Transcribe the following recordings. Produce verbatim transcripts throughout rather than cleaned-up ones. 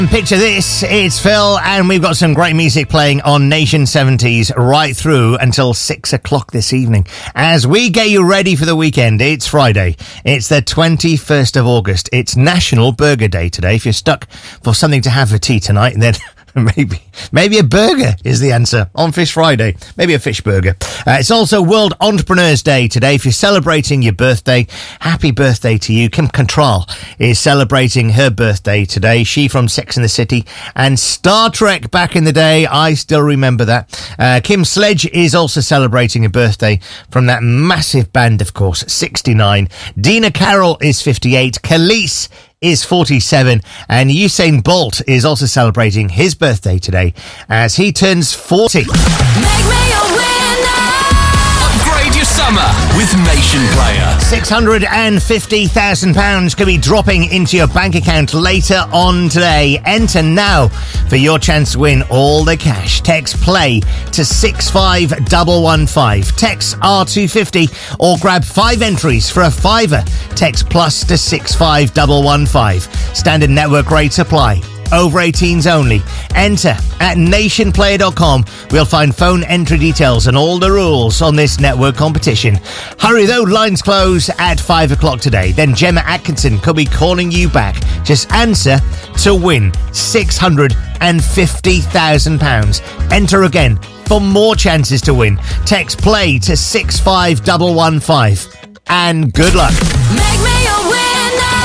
Picture this, it's Phil, and we've got some great music playing on Nation seventies right through until six o'clock this evening. As we get you ready for the weekend, it's Friday. It's the twenty-first of August. It's National Burger Day today. If you're stuck for something to have for tea tonight, then maybe maybe a burger is the answer on Fish Friday. Maybe a fish burger. Uh, it's also World Entrepreneurs Day today. If you're celebrating your birthday, happy birthday to you. Kim Cattrall is celebrating her birthday today. She from Sex and the City and Star Trek back in the day. I still remember that. Uh, Kim Sledge is also celebrating a birthday from that massive band, of course, sixty-nine. Dina Carroll is fifty-eight. Khalees is forty-seven, and Usain Bolt is also celebrating his birthday today as he turns forty. Make me a winner. Upgrade your summer with Nation Player. six hundred fifty thousand pounds could be dropping into your bank account later on today. Enter now for your chance to win all the cash. Text PLAY to six five one one five. Text R two fifty or grab five entries for a fiver. Text plus to six five one one five. Standard network rates apply. Over eighteens only. Enter at nation player dot com. We'll find phone entry details and all the rules on this network competition. Hurry though, lines close at five o'clock today. Then Gemma Atkinson could be calling you back. Just answer to win six hundred fifty thousand pounds. Enter again for more chances to win. Text PLAY to six five one one five. And good luck. Make me a winner.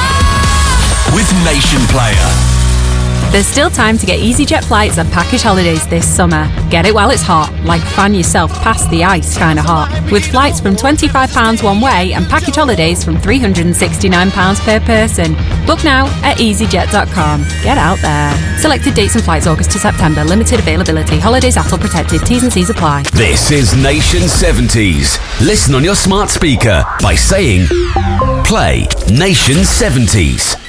With Nation Player. There's still time to get EasyJet flights and package holidays this summer. Get it while it's hot, like fan yourself past the ice kind of hot. With flights from twenty-five pounds one way and package holidays from three hundred sixty-nine pounds per person. Book now at easy jet dot com. Get out there. Selected dates and flights August to September. Limited availability. Holidays A T L protected. T's and C's apply. This is Nation seventies. Listen on your smart speaker by saying Play Nation seventies.